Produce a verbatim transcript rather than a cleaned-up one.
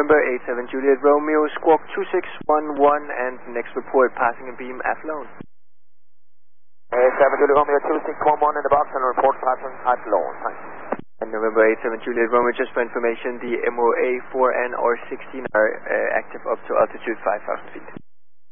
November eight seven Juliet Romeo, squawk two six one one, and next report passing a beam at Lone. eight seven Juliet Romeo, two six one one in the box and report passing at Lone. Thanks. And November eight seven Juliet Romeo, just for information, the M O A four N R sixteen are uh, active up to altitude five thousand feet.